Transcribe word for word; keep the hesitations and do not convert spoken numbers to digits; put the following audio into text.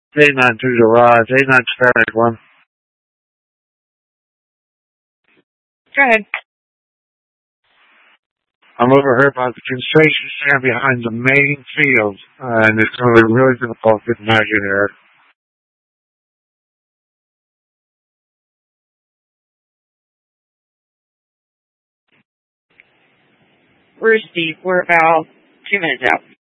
eight nine two Garage, eight nine two one. Go ahead. I'm overheard by the construction stand behind the main field, uh, and it's going to be really difficult getting back in here. We're Steve. We're about two minutes out.